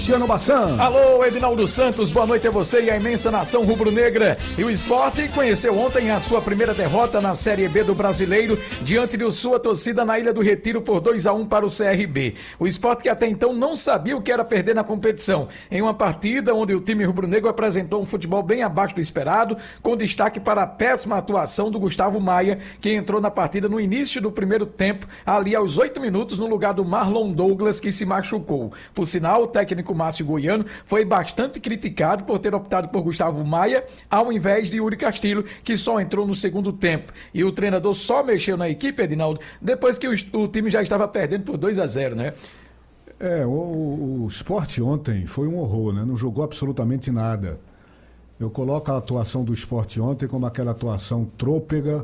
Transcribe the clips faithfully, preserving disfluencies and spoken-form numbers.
Cristiano Bassan. Alô, Edinaldo Santos, boa noite a você e a imensa nação rubro-negra. E o Sport conheceu ontem a sua primeira derrota na Série B do Brasileiro diante de sua torcida na Ilha do Retiro por dois a um para o C R B. O Sport que até então não sabia o que era perder na competição, em uma partida onde o time rubro-negro apresentou um futebol bem abaixo do esperado, com destaque para a péssima atuação do Gustavo Maia, que entrou na partida no início do primeiro tempo, ali aos oito minutos, no lugar do Marlon Douglas, que se machucou. Por sinal, o técnico Márcio Goiano foi bastante criticado por ter optado por Gustavo Maia ao invés de Yuri Castilho, que só entrou no segundo tempo. E o treinador só mexeu na equipe, Edinaldo, depois que o, o time já estava perdendo por dois a zero, né? É, o, o Sport ontem foi um horror, né? Não jogou absolutamente nada. Eu coloco a atuação do Sport ontem como aquela atuação trôpega,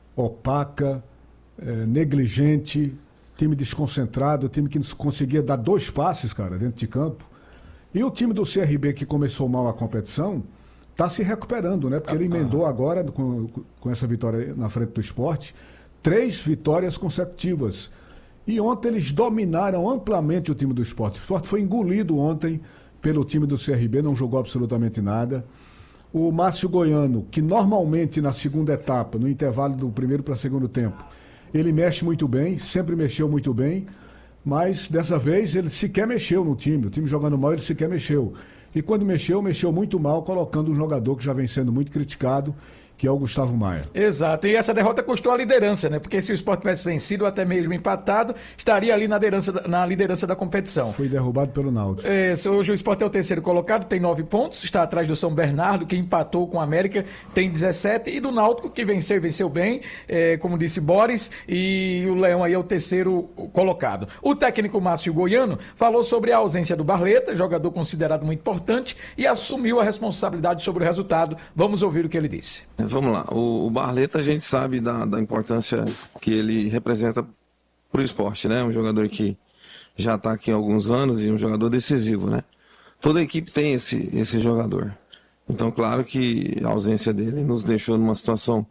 opaca, é, negligente, time desconcentrado, time que não conseguia dar dois passes, cara, dentro de campo. E o time do C R B, que começou mal a competição, está se recuperando, né? Porque ele emendou agora, com, com essa vitória na frente do Sport, três vitórias consecutivas. E ontem eles dominaram amplamente o time do Sport. O Sport foi engolido ontem pelo time do C R B, não jogou absolutamente nada. O Márcio Goiano, que normalmente na segunda etapa, no intervalo do primeiro para o segundo tempo, ele mexe muito bem, sempre mexeu muito bem, mas dessa vez ele sequer mexeu no time. O time jogando mal, ele sequer mexeu. E quando mexeu, mexeu muito mal, colocando um jogador que já vem sendo muito criticado, que é o Gustavo Maia. Exato, e essa derrota custou a liderança, né? Porque se o Sport tivesse vencido, ou até mesmo empatado, estaria ali na liderança, na liderança da competição. Foi derrubado pelo Náutico. É, hoje o Sport é o terceiro colocado, tem nove pontos, está atrás do São Bernardo, que empatou com o América, tem dezessete, e do Náutico, que venceu e venceu bem, é, como disse Boris, e o Leão aí é o terceiro colocado. O técnico Márcio Goiano falou sobre a ausência do Barleta, jogador considerado muito importante, e assumiu a responsabilidade sobre o resultado. Vamos ouvir o que ele disse. Vamos lá, o, o Barleta a gente sabe da, da importância que ele representa para o esporte, né? Um jogador que já está aqui há alguns anos e um jogador decisivo, né? Toda a equipe tem esse, esse jogador. Então, claro que a ausência dele nos deixou numa situação,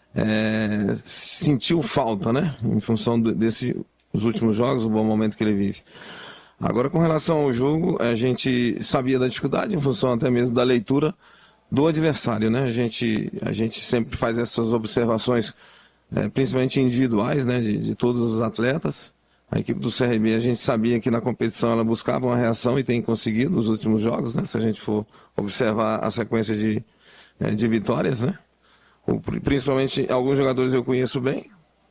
é, sentiu falta, né? Em função desses últimos jogos, o bom momento que ele vive. Agora, com relação ao jogo, a gente sabia da dificuldade, em função até mesmo da leitura do adversário, né? A gente, a gente sempre faz essas observações, é, principalmente individuais, né? De, de todos os atletas. A equipe do C R B, a gente sabia que na competição ela buscava uma reação e tem conseguido nos últimos jogos, né? Se a gente for observar a sequência de, é, de vitórias, né? O, principalmente alguns jogadores eu conheço bem,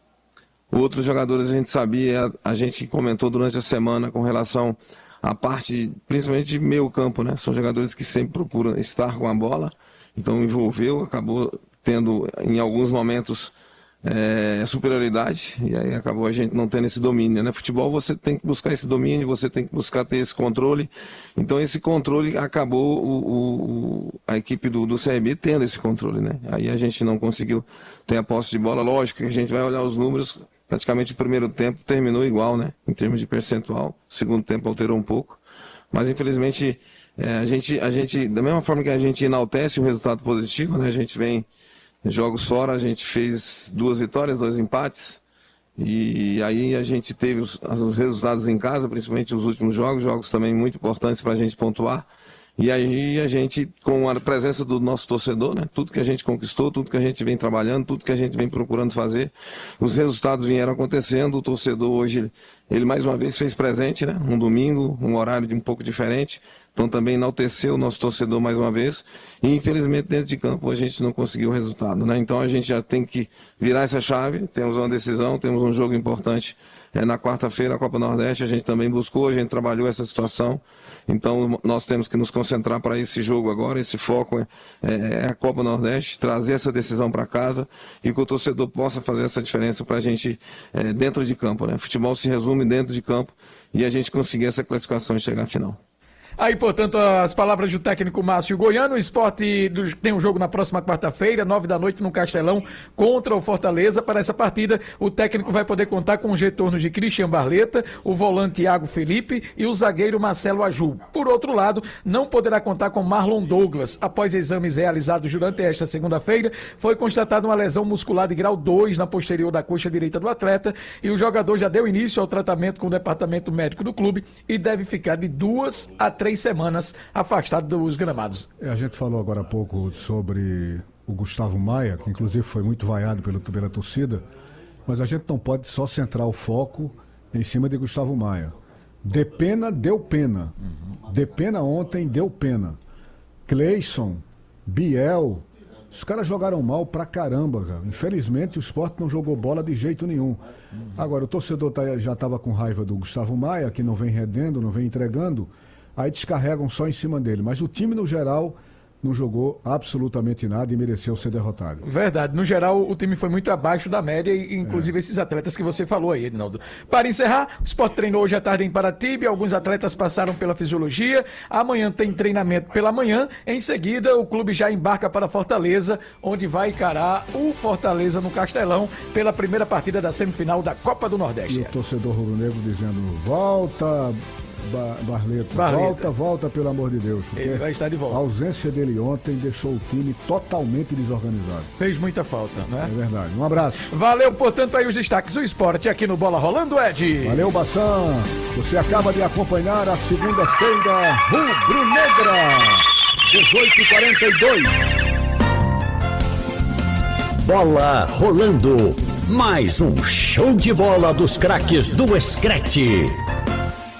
outros jogadores a gente sabia, a gente comentou durante a semana com relação a parte, principalmente de meio campo, né? São jogadores que sempre procuram estar com a bola, então envolveu, acabou tendo em alguns momentos é, superioridade, e aí acabou a gente não tendo esse domínio, né? Futebol você tem que buscar esse domínio, você tem que buscar ter esse controle, então esse controle acabou o, o, a equipe do, do C R B tendo esse controle, né? Aí a gente não conseguiu ter a posse de bola, lógico que a gente vai olhar os números. Praticamente o primeiro tempo terminou igual, né? Em termos de percentual. O segundo tempo alterou um pouco. Mas, infelizmente, é, a, gente, a gente, da mesma forma que a gente enaltece o resultado positivo, né? A gente vem jogos fora, a gente fez duas vitórias, dois empates. E aí a gente teve os, os resultados em casa, principalmente os últimos jogos, jogos também muito importantes para a gente pontuar. E aí a gente, com a presença do nosso torcedor, né, tudo que a gente conquistou, tudo que a gente vem trabalhando, tudo que a gente vem procurando fazer, os resultados vieram acontecendo, o torcedor hoje, ele mais uma vez fez presente, né, um domingo, um horário de um pouco diferente, então também enalteceu o nosso torcedor mais uma vez, e infelizmente dentro de campo a gente não conseguiu o resultado, né, então a gente já tem que virar essa chave, temos uma decisão, temos um jogo importante, é, na quarta-feira a Copa Nordeste, a gente também buscou, a gente trabalhou essa situação. Então nós temos que nos concentrar para esse jogo agora, esse foco é, é a Copa Nordeste, trazer essa decisão para casa e que o torcedor possa fazer essa diferença para a gente é, dentro de campo, né? Futebol se resume dentro de campo e a gente conseguir essa classificação e chegar à final. Aí, portanto, as palavras do técnico Márcio Goiano. O Sport tem um jogo na próxima quarta-feira, nove da noite, no Castelão, contra o Fortaleza. Para essa partida, o técnico vai poder contar com os retornos de Christian Barleta, o volante Iago Felipe e o zagueiro Marcelo Aju. Por outro lado, não poderá contar com Marlon Douglas. Após exames realizados durante esta segunda-feira, foi constatada uma lesão muscular de grau dois na posterior da coxa direita do atleta e o jogador já deu início ao tratamento com o departamento médico do clube e deve ficar de duas a três três semanas afastado dos gramados. É, a gente falou agora há pouco sobre o Gustavo Maia, que inclusive foi muito vaiado pelo, pela torcida, mas a gente não pode só centrar o foco em cima de Gustavo Maia. De pena, deu pena. De pena ontem, deu pena. Cleison, Biel, os caras jogaram mal pra caramba, cara. Infelizmente o Sport não jogou bola de jeito nenhum. Agora, o torcedor tá, já estava com raiva do Gustavo Maia, que não vem rendendo, não vem entregando, aí descarregam só em cima dele. Mas o time, no geral, não jogou absolutamente nada e mereceu ser derrotado. Verdade. No geral, o time foi muito abaixo da média, e inclusive é. esses atletas que você falou aí, Edinaldo. Para encerrar, o Sport treinou hoje à tarde em Paratiba, alguns atletas passaram pela fisiologia, amanhã tem treinamento pela manhã, em seguida o clube já embarca para Fortaleza, onde vai encarar o Fortaleza no Castelão pela primeira partida da semifinal da Copa do Nordeste. E o torcedor rubro-negro dizendo, volta... Ba Barleta. Barleta, volta, volta, pelo amor de Deus. Ele vai estar de volta. A ausência dele ontem deixou o time totalmente desorganizado. Fez muita falta, né? É verdade. Um abraço. Valeu, portanto, aí os destaques do esporte aqui no Bola Rolando, Ed. Valeu, Bassan. Você acaba de acompanhar a segunda-feira rubro-negra, dezoito e quarenta e dois. Bola Rolando. Mais um show de bola dos craques do Screte.